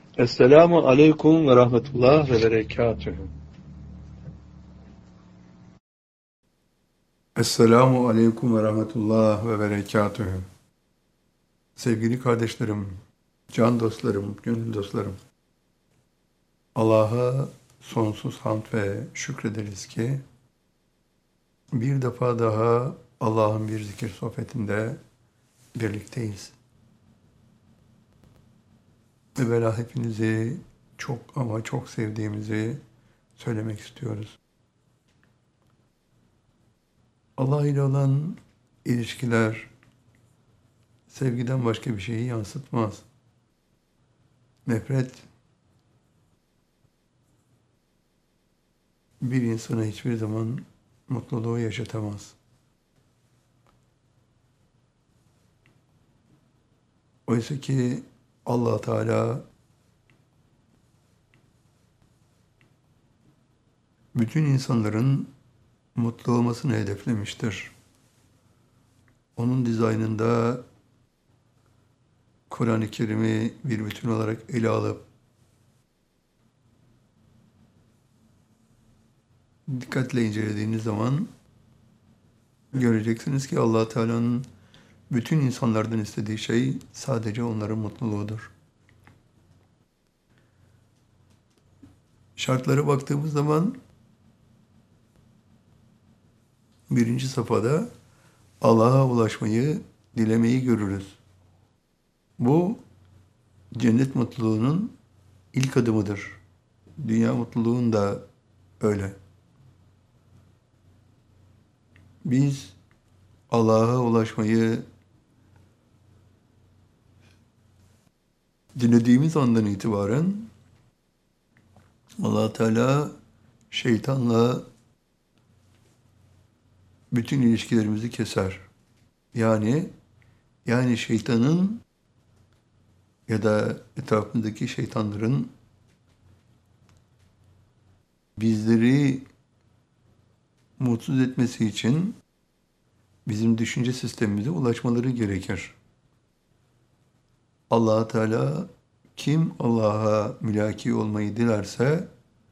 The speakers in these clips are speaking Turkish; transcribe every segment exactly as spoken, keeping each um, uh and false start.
Esselamu aleyküm ve rahmetullah ve berekatühü. Esselamu aleyküm ve rahmetullah ve berekatühü. Sevgili kardeşlerim, can dostlarım, gönül dostlarım. Allah'a sonsuz hamd ve şükrederiz ki bir defa daha Allah'ın bir zikir sohbetinde birlikteyiz. Evvela hepinizi çok ama çok sevdiğimizi söylemek istiyoruz. Allah ile olan ilişkiler sevgiden başka bir şeyi yansıtmaz. Nefret bir insana hiçbir zaman mutluluğu yaşatamaz. Oysa ki Allah Teala bütün insanların mutlu olmasını hedeflemiştir. Onun dizaynında Kur'an-ı Kerim'i bir bütün olarak ele alıp dikkatle incelediğiniz zaman göreceksiniz ki Allah Teala'nın bütün insanlardan istediği şey sadece onların mutluluğudur. Şartlara baktığımız zaman birinci safhada Allah'a ulaşmayı, dilemeyi görürüz. Bu cennet mutluluğunun ilk adımıdır. Dünya mutluluğun da öyle. Biz Allah'a ulaşmayı dilediğimiz andan itibaren Allah Teala şeytanla bütün ilişkilerimizi keser. Yani yani şeytanın ya da etrafındaki şeytanların bizleri mutsuz etmesi için bizim düşünce sistemimize ulaşmaları gerekir. Allah Teala kim Allah'a mülaki olmayı dilerse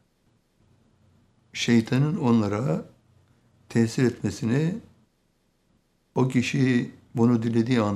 şeytanın onlara tesir etmesini o kişi bunu dilediği an